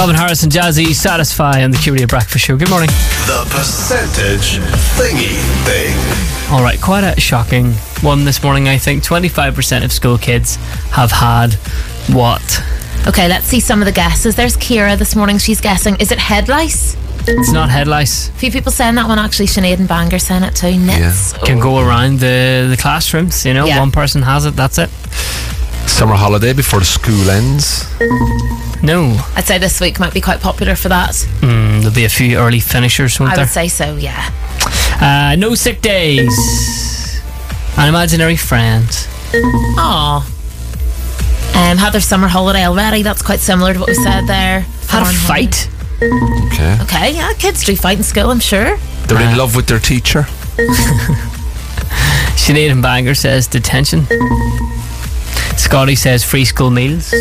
Calvin Harris and Jazzy, Satisfy on the QRadio Breakfast Show. Good morning. The percentage thingy thing. Alright, quite a shocking one this morning, I think. 25% of school kids have had what? Okay, let's see some of the guesses. There's Kira this morning. She's guessing, is it head lice? It's not head lice. A few people saying that one. Actually, Sinead and Bangor saying it too. Nits. Can go around the classrooms, you know. Yeah. One person has it, that's it. Summer holiday before the school ends. No. I'd say this week might be quite popular for that. There'll be a few early finishers, won't I there? would say so, yeah. No sick days. An imaginary friend. Aw. Had their summer holiday already. That's quite similar to what we said there. Had a fight. Okay. Okay, yeah, kids do fight in school, I'm sure. They're in love with their teacher. Sinead and Bangor says detention. Scotty says free school meals.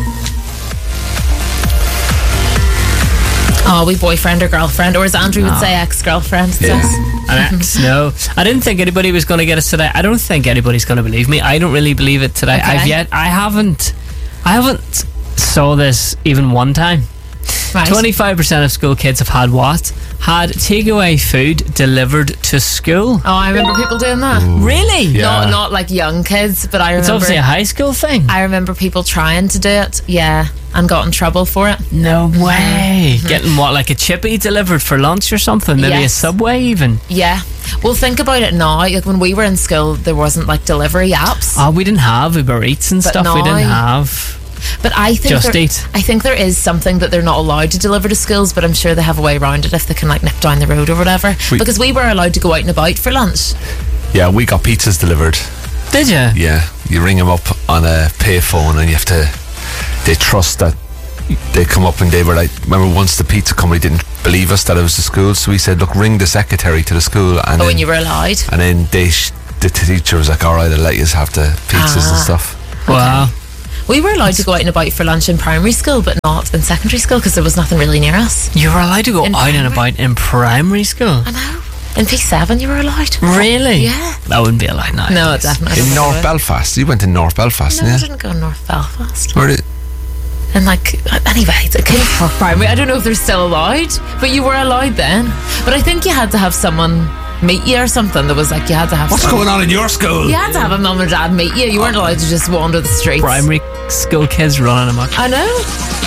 Oh, we boyfriend or girlfriend, or as Andrew would say, ex-girlfriend. It Yeah. says. An ex, no. I didn't think anybody was going to get us today. I don't think anybody's going to believe me. I don't really believe it today. Okay. I haven't saw this even one time. Right. 25% of school kids have had what? Had takeaway food delivered to school. Oh, I remember people doing that. Really? Yeah. Not like young kids, but I It's remember. obviously a high school thing. I remember people trying to do it, yeah, and got in trouble for it. No way. Getting what, like a chippy delivered for lunch or something? Maybe a Yes. Subway even? Yeah. Well, think about it now. Like when we were in school, there wasn't like delivery apps. Oh, we didn't have Uber Eats and But stuff. We didn't now- have But I think Just there, Eat. I think there is something that they're not allowed to deliver to schools, but I'm sure they have a way around it if they can like nip down the road or whatever. Because we were allowed to go out and about for lunch. Yeah, we got pizzas delivered. Did you? Yeah, you ring them up on a payphone and you have to. They trust that they come up and they were like. Remember, once the pizza company didn't believe us that it was the school, so we said, "Look, ring the secretary to the school." And Oh, then, and you were allowed. And then the teacher was like, "All right, I'll let you have the pizzas and stuff." Wow. We were allowed to go out and about for lunch in primary school, but not in secondary school because there was nothing really near us. You were allowed to go In out and primary? about in primary school? I know. In P7, you were allowed. Really? Yeah. That wouldn't be allowed now. No, definitely. In not. North Belfast, you went to North Belfast, No, I yeah? didn't go to North Belfast. Where did? And like, anyway, it's a Kingspark primary. I don't know if they're still allowed, but you were allowed then. But I think you had to have someone meet you or something. There was like, you had to have What's someone. going on in your school? You had to have a mum and dad meet you. You weren't allowed to just wander the streets. Primary school kids running amok. I know.